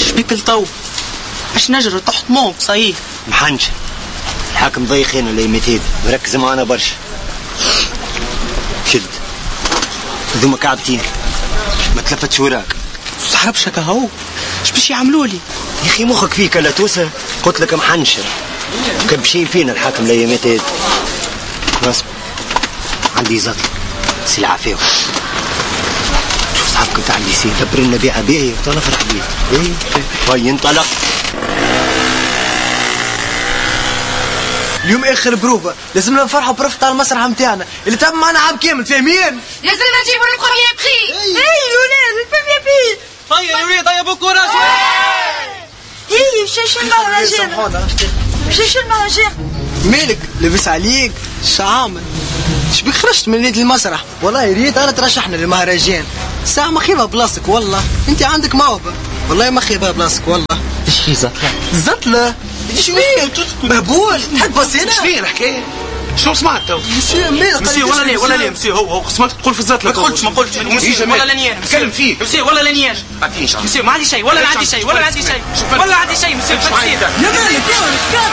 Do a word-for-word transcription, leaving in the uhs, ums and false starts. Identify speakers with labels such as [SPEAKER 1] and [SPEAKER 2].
[SPEAKER 1] شبيك الطو باش نجري تحت موك صحيح
[SPEAKER 2] محنش الحاكم ضيخين ولا يمتيد مركز معنا برشا. شد ذوما كعبتين ما تلفتش وراك
[SPEAKER 1] صحابش هكا هو اش باش يعملوا لي
[SPEAKER 2] يا اخي مخك فيك لا توسع. قلت لك محنشر كبشين فينا الحاكم لا يمتيد. نصب عندي زطل سي العافيه. شوف صاحبك نتاع الليسي دبرنا بيعه بيعي وطلع فرح بيه. ايه هاي انطلق.
[SPEAKER 3] اليوم اخر بروفا لازمنا نفرحوا بروفة على المسرح نتاعنا اللي تم معنا عام كامل فاهمين؟
[SPEAKER 4] لازمنا نجيبوا البروميير بخي. اي الولاد البروميير بخي.
[SPEAKER 1] طيب يا وليد طيب بكره
[SPEAKER 4] هي مشاش المهرجان مشاش المهرجان.
[SPEAKER 3] مالك لبس عليك شعامل شبيك خرجت من نادي المسرح؟ والله يا ريت انا ترشحنا للمهرجان. ساعة ما خيبها بلاصتك والله انت عندك موهبة والله ما خيبها بلاصتك والله.
[SPEAKER 2] ايش في زطلة؟
[SPEAKER 3] زطلة؟ ايش فيه؟ مهبول تحب بصينا؟
[SPEAKER 5] ايش فيه الحكاية؟ شنو سمعت تو؟
[SPEAKER 3] مسيو مالك
[SPEAKER 5] مسيو ولا ليه ولا ليه مسيو هو هو سمعت تقول في الزطلة.
[SPEAKER 1] ما تقولش ما قلتش مسيو ولا لانيان
[SPEAKER 5] تكلم فيه
[SPEAKER 1] مسيو ولا لانيان
[SPEAKER 5] عطيني شعر
[SPEAKER 1] مسيو ما عندي شيء ولا عندي شيء ولا عندي شيء ولا عندي شيء مسيو
[SPEAKER 3] يا مالك يا